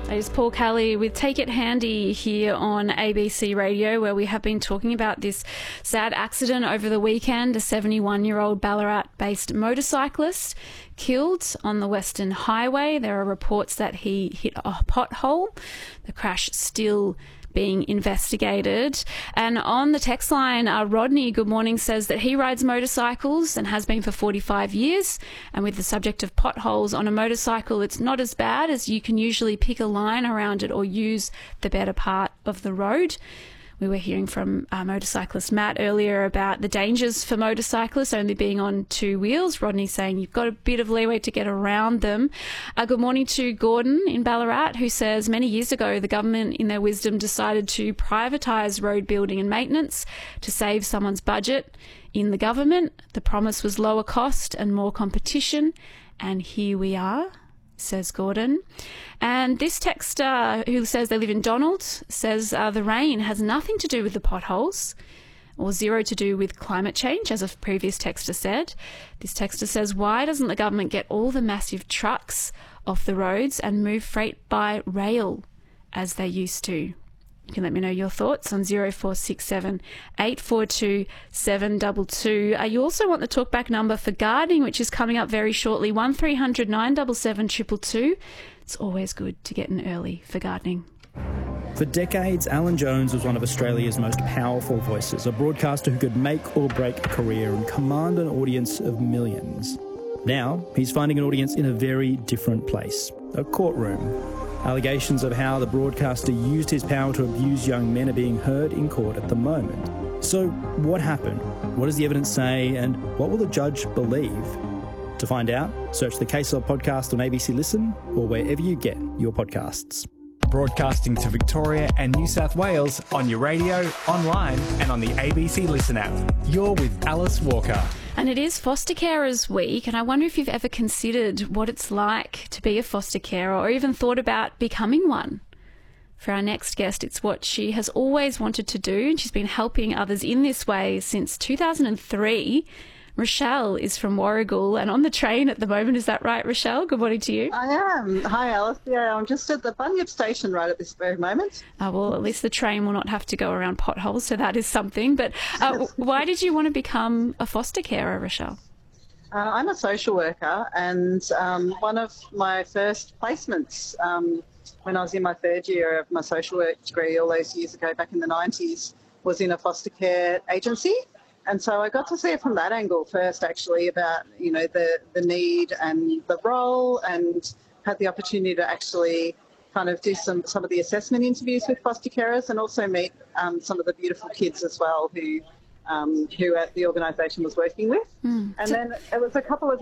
It's Paul Kelly with Take It Handy here on ABC Radio, where we have been talking about this sad accident over the weekend. A 71-year-old Ballarat-based motorcyclist killed on the Western Highway. There are reports that he hit a pothole. The crash still being investigated. And on the text line, Rodney, good morning, says that he rides motorcycles and has been for 45 years. And with the subject of potholes on a motorcycle, it's not as bad, as you can usually pick a line around it or use the better part of the road. We were hearing from motorcyclist Matt earlier about the dangers for motorcyclists only being on two wheels. Rodney saying you've got a bit of leeway to get around them. Good morning to Gordon in Ballarat, who says many years ago the government in their wisdom decided to privatise road building and maintenance to save someone's budget in the government. The promise was lower cost and more competition, and here we are, says Gordon. And this texter, who says they live in Donald, says the rain has nothing to do with the potholes or zero to do with climate change, as a previous texter said. This texter says, why doesn't the government get all the massive trucks off the roads and move freight by rail as they used to? You can let me know your thoughts on 0467 842 722. You also want the talkback number for gardening, which is coming up very shortly, 1300 977 222. It's always good to get in early for gardening. For decades, Alan Jones was one of Australia's most powerful voices, a broadcaster who could make or break a career and command an audience of millions. Now, he's finding an audience in a very different place, a courtroom. Allegations of how the broadcaster used his power to abuse young men are being heard in court at the moment. So, what happened? What does the evidence say? And what will the judge believe? To find out, search the Case Law podcast on ABC Listen or wherever you get your podcasts. Broadcasting to Victoria and New South Wales on your radio, online and on the ABC Listen app. You're with Alice Walker. And it is Foster Carers Week, and I wonder if you've ever considered what it's like to be a foster carer or even thought about becoming one. For our next guest, it's what she has always wanted to do, and she's been helping others in this way since 2003. Rochelle is from Warragul and on the train at the moment. Is that right, Rochelle? Good morning to you. I am. Hi, Alice. Yeah, I'm just at the Bunyip station right at this very moment. Well, at least the train will not have to go around potholes, so that is something. But why did you want to become a foster carer, Rochelle? I'm a social worker, and one of my first placements when I was in my third year of my social work degree all those years ago, back in the 90s, was in a foster care agency. And so I got to see it from that angle first, actually, about, you know, the need and the role, and had the opportunity to actually kind of do some of the assessment interviews with foster carers, and also meet some of the beautiful kids as well who the organisation was working with. And then it was a couple of